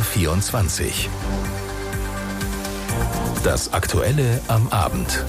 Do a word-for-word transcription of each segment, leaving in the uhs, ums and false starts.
vierundzwanzig. Das Aktuelle am Abend.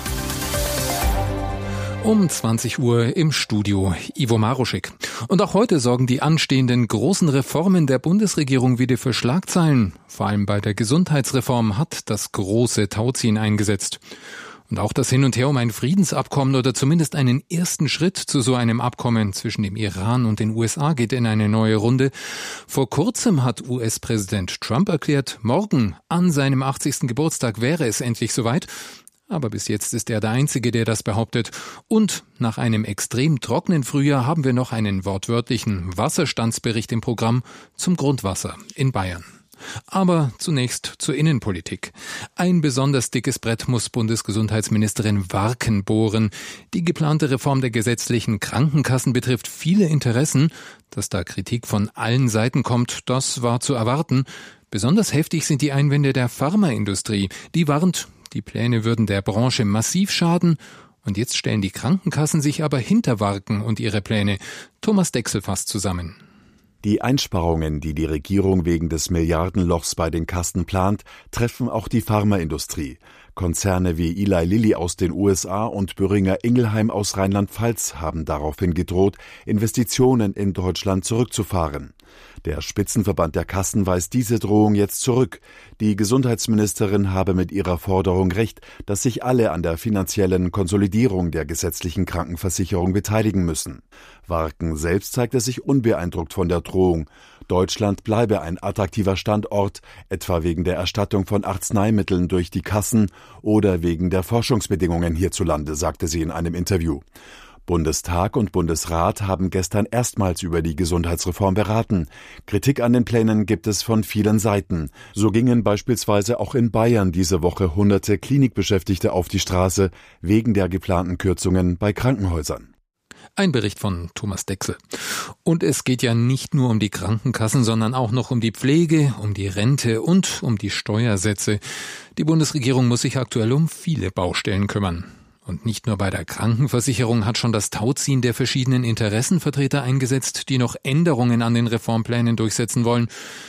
Um zwanzig Uhr im Studio Ivo Maruschik. Und auch heute sorgen die anstehenden großen Reformen der Bundesregierung wieder für Schlagzeilen. Vor allem bei der Gesundheitsreform hat das große Tauziehen eingesetzt. Und auch das Hin und Her um ein Friedensabkommen oder zumindest einen ersten Schritt zu so einem Abkommen zwischen dem Iran und den U S A geht in eine neue Runde. Vor kurzem hat U S-Präsident Trump erklärt, morgen an seinem achtzigsten Geburtstag wäre es endlich soweit. Aber bis jetzt ist er der Einzige, der das behauptet. Und nach einem extrem trockenen Frühjahr haben wir noch einen wortwörtlichen Wasserstandsbericht im Programm zum Grundwasser in Bayern. Aber zunächst zur Innenpolitik. Ein besonders dickes Brett muss Bundesgesundheitsministerin Warken bohren. Die geplante Reform der gesetzlichen Krankenkassen betrifft viele Interessen. Dass da Kritik von allen Seiten kommt, das war zu erwarten. Besonders heftig sind die Einwände der Pharmaindustrie. Die warnt, die Pläne würden der Branche massiv schaden. Und jetzt stellen die Krankenkassen sich aber hinter Warken und ihre Pläne. Thomas Dexel fasst zusammen. Die Einsparungen, die die Regierung wegen des Milliardenlochs bei den Kassen plant, treffen auch die Pharmaindustrie. Konzerne wie Eli Lilly aus den U S A und Boehringer Ingelheim aus Rheinland-Pfalz haben daraufhin gedroht, Investitionen in Deutschland zurückzufahren. Der Spitzenverband der Kassen weist diese Drohung jetzt zurück. Die Gesundheitsministerin habe mit ihrer Forderung recht, dass sich alle an der finanziellen Konsolidierung der gesetzlichen Krankenversicherung beteiligen müssen. Warken selbst zeigte sich unbeeindruckt von der Drohung. Deutschland bleibe ein attraktiver Standort, etwa wegen der Erstattung von Arzneimitteln durch die Kassen oder wegen der Forschungsbedingungen hierzulande, sagte sie in einem Interview. Bundestag und Bundesrat haben gestern erstmals über die Gesundheitsreform beraten. Kritik an den Plänen gibt es von vielen Seiten. So gingen beispielsweise auch in Bayern diese Woche hunderte Klinikbeschäftigte auf die Straße wegen der geplanten Kürzungen bei Krankenhäusern. Ein Bericht von Thomas Dexel. Und es geht ja nicht nur um die Krankenkassen, sondern auch noch um die Pflege, um die Rente und um die Steuersätze. Die Bundesregierung muss sich aktuell um viele Baustellen kümmern. Und nicht nur bei der Krankenversicherung hat schon das Tauziehen der verschiedenen Interessenvertreter eingesetzt, die noch Änderungen an den Reformplänen durchsetzen wollen.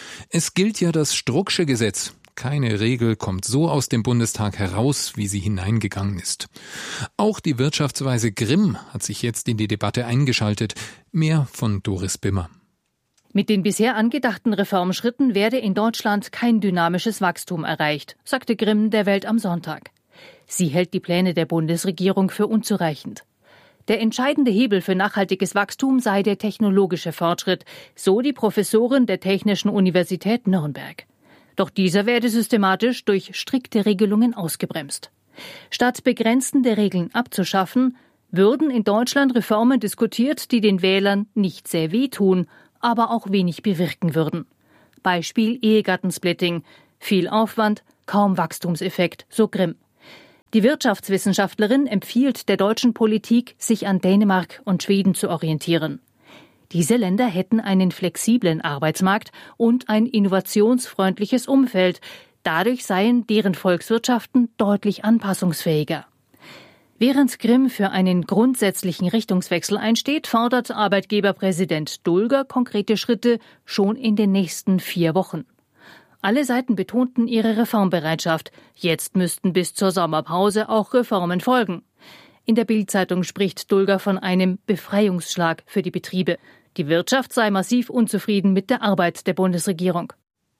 Es gilt ja das Strucksche Gesetz. Keine Regel kommt so aus dem Bundestag heraus, wie sie hineingegangen ist. Auch die Wirtschaftsweise Grimm hat sich jetzt in die Debatte eingeschaltet. Mehr von Doris Bimmer. Mit den bisher angedachten Reformschritten werde in Deutschland kein dynamisches Wachstum erreicht, sagte Grimm der Welt am Sonntag. Sie hält die Pläne der Bundesregierung für unzureichend. Der entscheidende Hebel für nachhaltiges Wachstum sei der technologische Fortschritt, so die Professorin der Technischen Universität Nürnberg. Doch dieser werde systematisch durch strikte Regelungen ausgebremst. Statt begrenzende Regeln abzuschaffen, würden in Deutschland Reformen diskutiert, die den Wählern nicht sehr wehtun, aber auch wenig bewirken würden. Beispiel Ehegattensplitting. Viel Aufwand, kaum Wachstumseffekt, so Grimm. Die Wirtschaftswissenschaftlerin empfiehlt der deutschen Politik, sich an Dänemark und Schweden zu orientieren. Diese Länder hätten einen flexiblen Arbeitsmarkt und ein innovationsfreundliches Umfeld. Dadurch seien deren Volkswirtschaften deutlich anpassungsfähiger. Während Grimm für einen grundsätzlichen Richtungswechsel einsteht, fordert Arbeitgeberpräsident Dulger konkrete Schritte schon in den nächsten vier Wochen. Alle Seiten betonten ihre Reformbereitschaft. Jetzt müssten bis zur Sommerpause auch Reformen folgen. In der Bild-Zeitung spricht Dulger von einem Befreiungsschlag für die Betriebe. Die Wirtschaft sei massiv unzufrieden mit der Arbeit der Bundesregierung.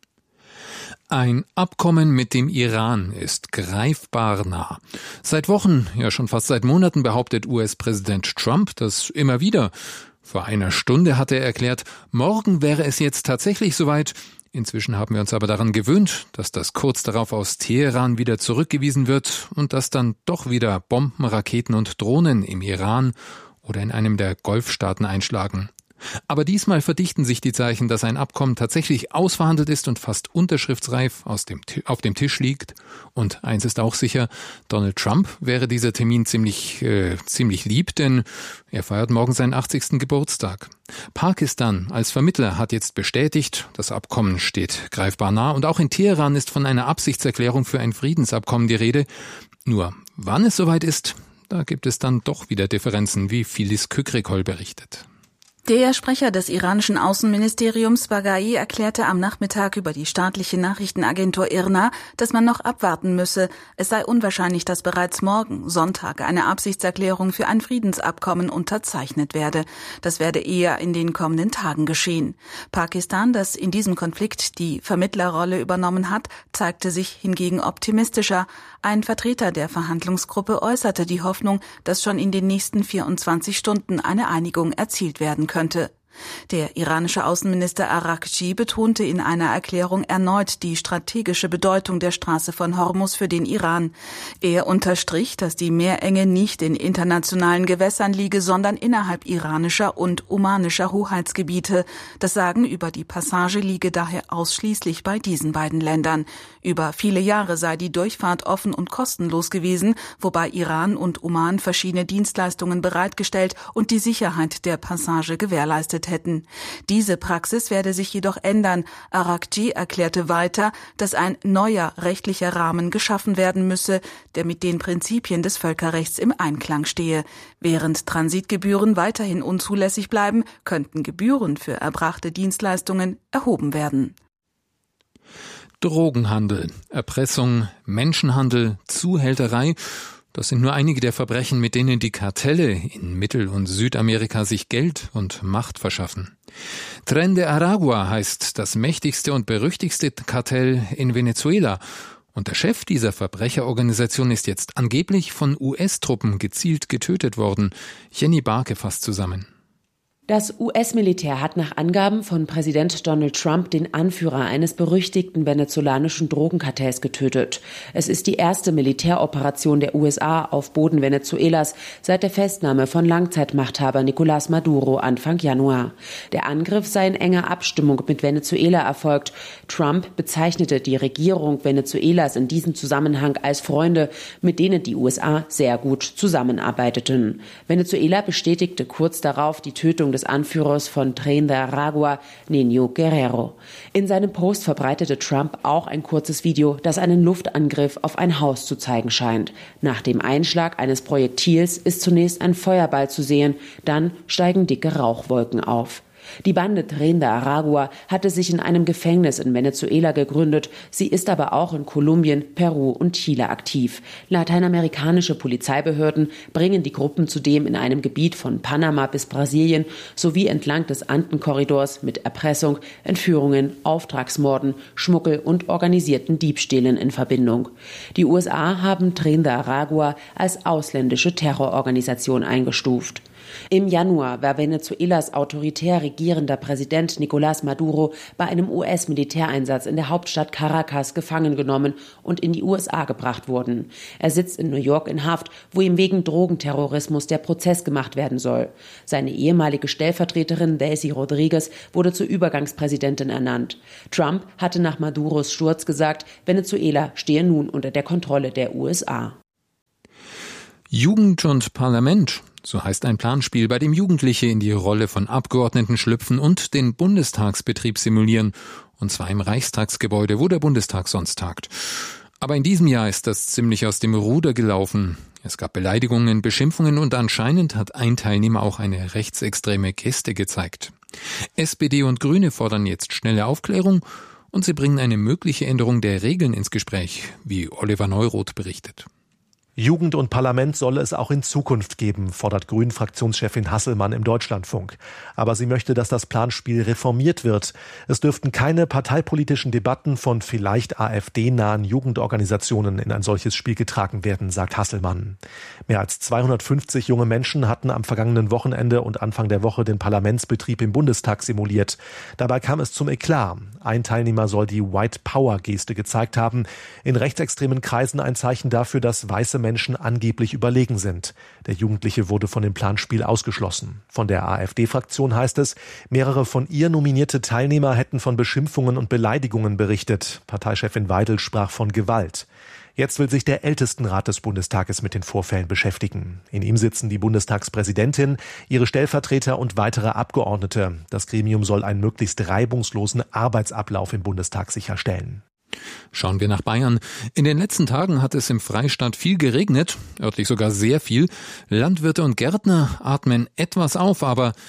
Ein Abkommen mit dem Iran ist greifbar nah. Seit Wochen, ja schon fast seit Monaten behauptet U S-Präsident Trump das immer wieder. Vor einer Stunde hatte er erklärt, morgen wäre es jetzt tatsächlich soweit. Inzwischen haben wir uns aber daran gewöhnt, dass das kurz darauf aus Teheran wieder zurückgewiesen wird und dass dann doch wieder Bomben, Raketen und Drohnen im Iran oder in einem der Golfstaaten einschlagen. Aber diesmal verdichten sich die Zeichen, dass ein Abkommen tatsächlich ausverhandelt ist und fast unterschriftsreif aus dem, auf dem Tisch liegt. Und eins ist auch sicher, Donald Trump wäre dieser Termin ziemlich, äh, ziemlich lieb, denn er feiert morgen seinen achtzigsten Geburtstag. Pakistan als Vermittler hat jetzt bestätigt, das Abkommen steht greifbar nah und auch in Teheran ist von einer Absichtserklärung für ein Friedensabkommen die Rede. Nur wann es soweit ist, da gibt es dann doch wieder Differenzen, wie Phyllis Kükrikol berichtet. Der Sprecher des iranischen Außenministeriums Baghai erklärte am Nachmittag über die staatliche Nachrichtenagentur I R N A, dass man noch abwarten müsse. Es sei unwahrscheinlich, dass bereits morgen, Sonntag, eine Absichtserklärung für ein Friedensabkommen unterzeichnet werde. Das werde eher in den kommenden Tagen geschehen. Pakistan, das in diesem Konflikt die Vermittlerrolle übernommen hat, zeigte sich hingegen optimistischer. Ein Vertreter der Verhandlungsgruppe äußerte die Hoffnung, dass schon in den nächsten vierundzwanzig Stunden eine Einigung erzielt werden könnte. Der iranische Außenminister Araghchi betonte in einer Erklärung erneut die strategische Bedeutung der Straße von Hormuz für den Iran. Er unterstrich, dass die Meerenge nicht in internationalen Gewässern liege, sondern innerhalb iranischer und omanischer Hoheitsgebiete. Das Sagen über die Passage liege daher ausschließlich bei diesen beiden Ländern. Über viele Jahre sei die Durchfahrt offen und kostenlos gewesen, wobei Iran und Oman verschiedene Dienstleistungen bereitgestellt und die Sicherheit der Passage gewährleistet hätten. Diese Praxis werde sich jedoch ändern. Araghchi erklärte weiter, dass ein neuer rechtlicher Rahmen geschaffen werden müsse, der mit den Prinzipien des Völkerrechts im Einklang stehe. Während Transitgebühren weiterhin unzulässig bleiben, könnten Gebühren für erbrachte Dienstleistungen erhoben werden. Drogenhandel, Erpressung, Menschenhandel, Zuhälterei – das sind nur einige der Verbrechen, mit denen die Kartelle in Mittel- und Südamerika sich Geld und Macht verschaffen. Tren de Aragua heißt das mächtigste und berüchtigste Kartell in Venezuela. Und der Chef dieser Verbrecherorganisation ist jetzt angeblich von U S-Truppen gezielt getötet worden. Jenny Barke fasst zusammen. Das U S-Militär hat nach Angaben von Präsident Donald Trump den Anführer eines berüchtigten venezolanischen Drogenkartells getötet. Es ist die erste Militäroperation der U S A auf Boden Venezuelas seit der Festnahme von Langzeitmachthaber Nicolás Maduro Anfang Januar. Der Angriff sei in enger Abstimmung mit Venezuela erfolgt. Trump bezeichnete die Regierung Venezuelas in diesem Zusammenhang als Freunde, mit denen die U S A sehr gut zusammenarbeiteten. Venezuela bestätigte kurz darauf die Tötung des Anführers von Tren de Aragua, Niño Guerrero. In seinem Post verbreitete Trump auch ein kurzes Video, das einen Luftangriff auf ein Haus zu zeigen scheint. Nach dem Einschlag eines Projektils ist zunächst ein Feuerball zu sehen, dann steigen dicke Rauchwolken auf. Die Bande Tren de Aragua hatte sich in einem Gefängnis in Venezuela gegründet. Sie ist aber auch in Kolumbien, Peru und Chile aktiv. Lateinamerikanische Polizeibehörden bringen die Gruppen zudem in einem Gebiet von Panama bis Brasilien sowie entlang des Andenkorridors mit Erpressung, Entführungen, Auftragsmorden, Schmuggel und organisierten Diebstählen in Verbindung. Die U S A haben Tren de Aragua als ausländische Terrororganisation eingestuft. Im Januar war Venezuelas autoritär regierender Präsident Nicolás Maduro bei einem U S-Militäreinsatz in der Hauptstadt Caracas gefangen genommen und in die U S A gebracht worden. Er sitzt in New York in Haft, wo ihm wegen Drogenterrorismus der Prozess gemacht werden soll. Seine ehemalige Stellvertreterin Daisy Rodriguez wurde zur Übergangspräsidentin ernannt. Trump hatte nach Maduros Sturz gesagt, Venezuela stehe nun unter der Kontrolle der U S A. Jugend und Parlament. So heißt ein Planspiel, bei dem Jugendliche in die Rolle von Abgeordneten schlüpfen und den Bundestagsbetrieb simulieren. Und zwar im Reichstagsgebäude, wo der Bundestag sonst tagt. Aber in diesem Jahr ist das ziemlich aus dem Ruder gelaufen. Es gab Beleidigungen, Beschimpfungen und anscheinend hat ein Teilnehmer auch eine rechtsextreme Geste gezeigt. S P D und Grüne fordern jetzt schnelle Aufklärung und sie bringen eine mögliche Änderung der Regeln ins Gespräch, wie Oliver Neuroth berichtet. Jugend und Parlament solle es auch in Zukunft geben, fordert Grünen-Fraktionschefin Hasselmann im Deutschlandfunk. Aber sie möchte, dass das Planspiel reformiert wird. Es dürften keine parteipolitischen Debatten von vielleicht AfD-nahen Jugendorganisationen in ein solches Spiel getragen werden, sagt Hasselmann. Mehr als zweihundertfünfzig junge Menschen hatten am vergangenen Wochenende und Anfang der Woche den Parlamentsbetrieb im Bundestag simuliert. Dabei kam es zum Eklat. Ein Teilnehmer soll die White Power-Geste gezeigt haben. In rechtsextremen Kreisen ein Zeichen dafür, dass weiße Menschen angeblich überlegen sind. Der Jugendliche wurde von dem Planspiel ausgeschlossen. Von der AfD-Fraktion heißt es, mehrere von ihr nominierte Teilnehmer hätten von Beschimpfungen und Beleidigungen berichtet. Parteichefin Weidel sprach von Gewalt. Jetzt will sich der Ältestenrat des Bundestages mit den Vorfällen beschäftigen. In ihm sitzen die Bundestagspräsidentin, ihre Stellvertreter und weitere Abgeordnete. Das Gremium soll einen möglichst reibungslosen Arbeitsablauf im Bundestag sicherstellen. Schauen wir nach Bayern. In den letzten Tagen hat es im Freistaat viel geregnet, örtlich sogar sehr viel. Landwirte und Gärtner atmen etwas auf, aber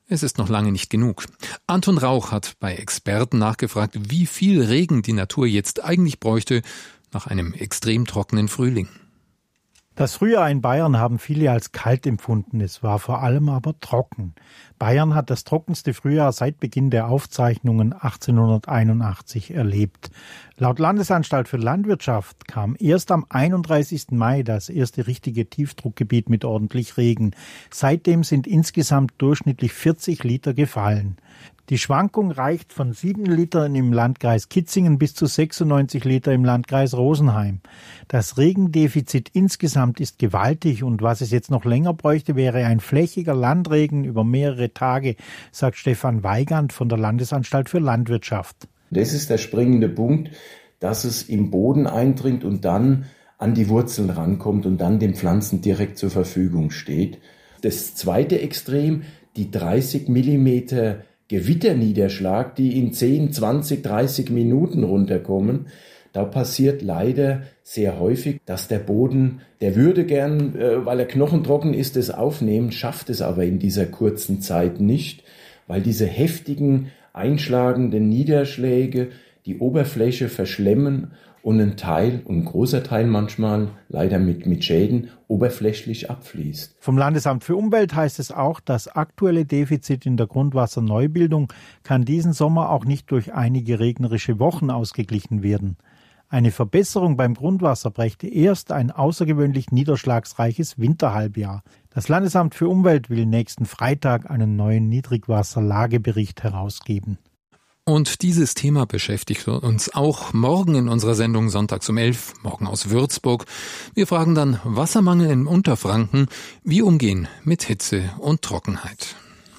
Es ist noch lange nicht genug. Anton Rauch hat bei Experten nachgefragt, wie viel Regen die Natur jetzt eigentlich bräuchte nach einem extrem trockenen Frühling. Das Frühjahr in Bayern haben viele als kalt empfunden. Es war vor allem aber trocken. Bayern hat das trockenste Frühjahr seit Beginn der Aufzeichnungen achtzehnhunderteinundachtzig erlebt. Laut Landesanstalt für Landwirtschaft kam erst am einunddreißigsten Mai das erste richtige Tiefdruckgebiet mit ordentlich Regen. Seitdem sind insgesamt durchschnittlich vierzig Liter gefallen. Die Schwankung reicht von sieben Litern im Landkreis Kitzingen bis zu sechsundneunzig Liter im Landkreis Rosenheim. Das Regendefizit insgesamt ist gewaltig und was es jetzt noch länger bräuchte, wäre ein flächiger Landregen über mehrere Tage, sagt Stefan Weigand von der Landesanstalt für Landwirtschaft. Das ist der springende Punkt, dass es im Boden eindringt und dann an die Wurzeln rankommt und dann den Pflanzen direkt zur Verfügung steht. Das zweite Extrem, die dreißig Millimeter Gewitterniederschlag, die in zehn, zwanzig, dreißig Minuten runterkommen, da passiert leider sehr häufig, dass der Boden, der würde gern, weil er knochentrocken ist, das aufnehmen, schafft es aber in dieser kurzen Zeit nicht, weil diese heftigen, einschlagenden Niederschläge die Oberfläche verschlemmen und ein Teil, und ein großer Teil manchmal, leider mit, mit Schäden, oberflächlich abfließt. Vom Landesamt für Umwelt heißt es auch, das aktuelle Defizit in der Grundwasserneubildung kann diesen Sommer auch nicht durch einige regnerische Wochen ausgeglichen werden. Eine Verbesserung beim Grundwasser brächte erst ein außergewöhnlich niederschlagsreiches Winterhalbjahr. Das Landesamt für Umwelt will nächsten Freitag einen neuen Niedrigwasserlagebericht herausgeben. Und dieses Thema beschäftigt uns auch morgen in unserer Sendung Sonntags um elf, morgen aus Würzburg. Wir fragen dann Wassermangel in Unterfranken, wie umgehen mit Hitze und Trockenheit.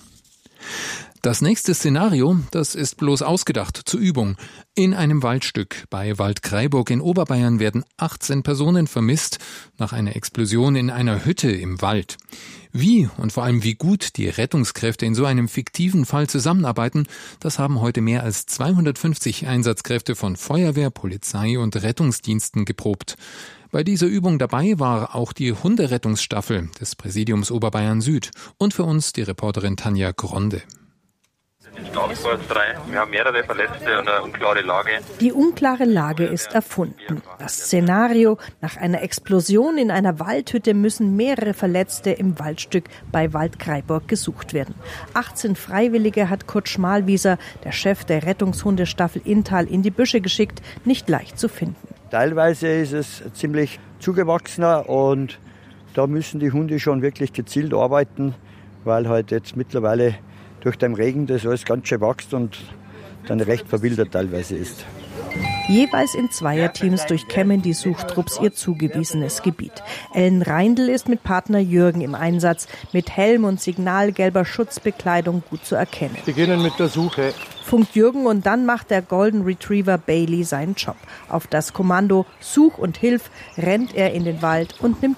Das nächste Szenario, das ist bloß ausgedacht zur Übung. In einem Waldstück bei Waldkraiburg in Oberbayern werden achtzehn Personen vermisst nach einer Explosion in einer Hütte im Wald. Wie und vor allem wie gut die Rettungskräfte in so einem fiktiven Fall zusammenarbeiten, das haben heute mehr als zweihundertfünfzig Einsatzkräfte von Feuerwehr, Polizei und Rettungsdiensten geprobt. Bei dieser Übung dabei war auch die Hunderettungsstaffel des Präsidiums Oberbayern Süd und für uns die Reporterin Tanja Gronde. Wir haben mehrere Verletzte und eine unklare Lage. Die unklare Lage ist erfunden. Das Szenario: Nach einer Explosion in einer Waldhütte müssen mehrere Verletzte im Waldstück bei Waldkraiburg gesucht werden. achtzehn Freiwillige hat Kurt Schmalwieser, der Chef der Rettungshundestaffel Inntal, in die Büsche geschickt. Nicht leicht zu finden. Teilweise ist es ziemlich zugewachsener und da müssen die Hunde schon wirklich gezielt arbeiten, weil halt jetzt mittlerweile durch den Regen das alles ganz schön wächst und dann recht verwildert teilweise ist. Jeweils in Zweierteams durchkämmen die Suchtrupps ihr zugewiesenes Gebiet. Ellen Reindl ist mit Partner Jürgen im Einsatz, mit Helm und signalgelber Schutzbekleidung gut zu erkennen. Wir beginnen mit der Suche. Funkt Jürgen und dann macht der Golden Retriever Bailey seinen Job. Auf das Kommando Such und Hilf rennt er in den Wald und nimmt